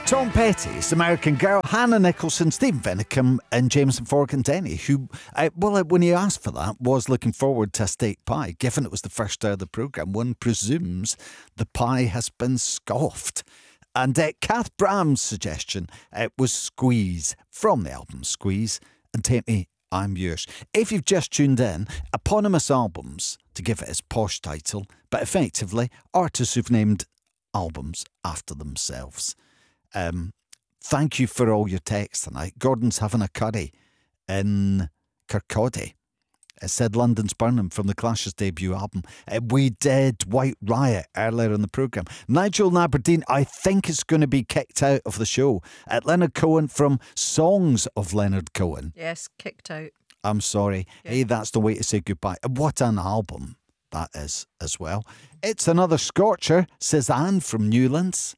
Tom Petty's American Girl, Hannah Nicholson, Stephen Vennicum and Jameson Forgan Denny, who, when he asked for that, was looking forward to a steak pie. Given it was the first hour of the programme, one presumes the pie has been scoffed. And Kath Bram's suggestion was Squeeze, from the album Squeeze, and Take Me, I'm Yours. If you've just tuned in, eponymous albums, to give it its posh title, but effectively artists who've named albums after themselves. Thank you for all your texts tonight. Gordon's having a curry in Kirkcaldy. It said London's Burning from the Clash's debut album. We did White Riot earlier in the programme. Nigel in Aberdeen, I think, is going to be kicked out of the show. Leonard Cohen from Songs of Leonard Cohen. Yes, kicked out. I'm sorry. Yeah. Hey, that's the way to say goodbye. What an album that is as well. It's another scorcher, says Anne from Newlands.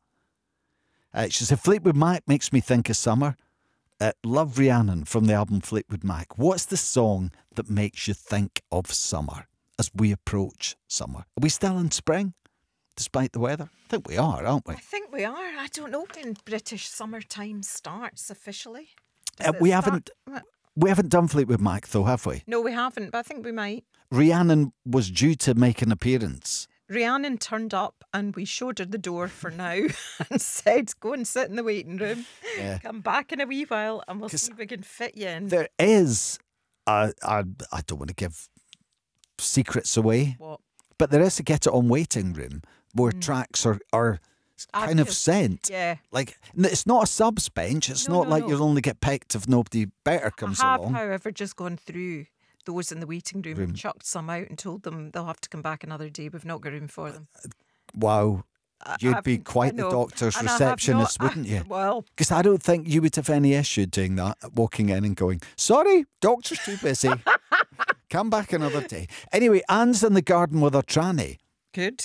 She said, Fleetwood Mac makes me think of summer. Love Rhiannon from the album Fleetwood Mac. What's the song that makes you think of summer as we approach summer? Are we still in spring, despite the weather? I think we are, aren't we? I think we are. I don't know when British summertime starts officially. We haven't done Fleetwood Mac, though, have we? No, we haven't, but I think we might. Rhiannon was due to make an appearance. Rhiannon turned up and we showed her the door for now and said, go and sit in the waiting room. Yeah. Come back in a wee while and we'll see if we can fit you in. There is, I don't want to give secrets away, What? but there is a Get It On waiting room where tracks are kind of sent. Yeah. Like, it's not a subs bench. It's No, not like you'll only get picked if nobody better comes I have, along. however, just gone through those in the waiting room and chucked some out and told them they'll have to come back another day. We've not got room for them. Wow. You'd be quite the doctor's receptionist, wouldn't you? Well, because I don't think you would have any issue doing that, walking in and going, sorry, doctor's too busy. Come back another day. Anyway, Anne's in the garden with her tranny. good.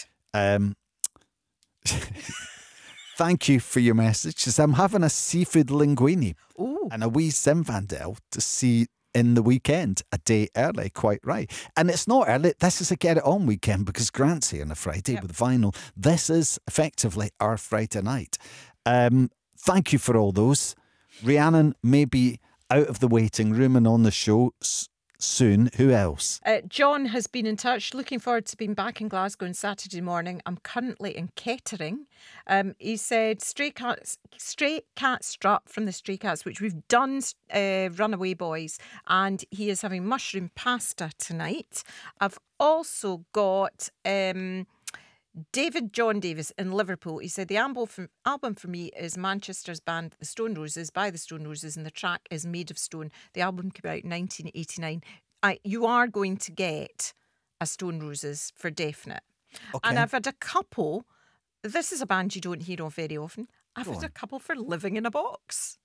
Thank you for your message. She says, I'm having a seafood linguine Ooh. and a wee Zinfandel to see in the weekend, a day early, quite right. And it's not early, this is a Get It On weekend because Grant's here on a Friday with vinyl. This is effectively our Friday night. Thank you for all those. Rhiannon may be out of the waiting room and on the show soon. Who else? John has been in touch, looking forward to being back in Glasgow on Saturday morning. I'm currently in Kettering. He said Stray Cat Strut from the Stray Cats, which we've done, Runaway Boys, and he is having mushroom pasta tonight. I've also got David John Davis in Liverpool. He said the album for me is Manchester's band The Stone Roses, by The Stone Roses, and the track is Made of Stone. The album came out in 1989. You are going to get a Stone Roses for definite. Okay. And I've had a couple. This is a band you don't hear of very often. I've had a couple for Living in a Box.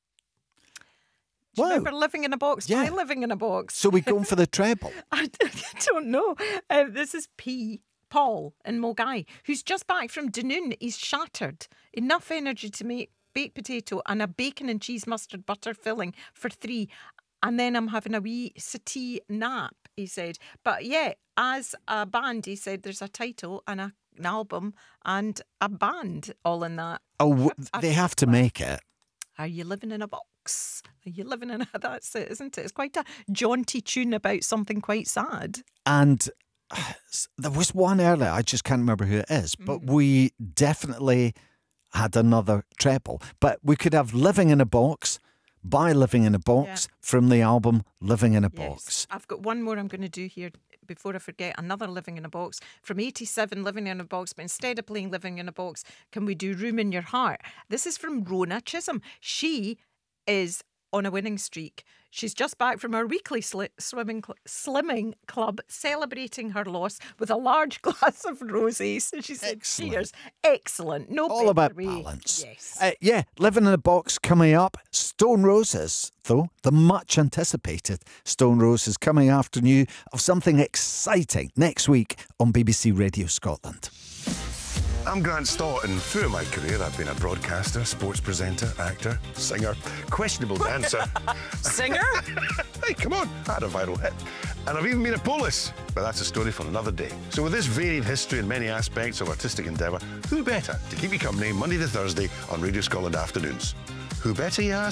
Do you remember Living in a Box? Yeah. Why Living in a Box? So we're going for the treble. I don't know. This is Paul in Mulgai, who's just back from Dunoon. He's shattered. Enough energy to make baked potato and a bacon and cheese mustard butter filling for 3. And then I'm having a wee settee nap, he said. But yeah, as a band, he said there's a title and an album and a band all in that. Oh, they have to make it. Are you living in a box? Are you living in a... That's it, isn't it? It's quite a jaunty tune about something quite sad. And there was one earlier, I just can't remember who it is, but we definitely had another treble. But we could have Living in a Box, by Living in a Box, from the album Living in a Box. I've got one more I'm going to do here before I forget. Another Living in a Box from 87, Living in a Box. But instead of playing Living in a Box, can we do Room in Your Heart? This is from Rona Chisholm. She is on a winning streak. She's just back from her weekly slimming club, celebrating her loss with a large glass of rosés. And she said, cheers. Excellent. No all about balance. Yes. Living in a Box coming up. Stone Roses, though, the much anticipated Stone Roses coming after new of something exciting next week on BBC Radio Scotland. I'm Grant Stott, and through my career I've been a broadcaster, sports presenter, actor, singer, questionable dancer. Singer? Hey, come on, I had a viral hit. And I've even been a police, but that's a story for another day. So with this varied history and many aspects of artistic endeavour, who better to keep you company Monday to Thursday on Radio Scotland Afternoons? Who better, you ask?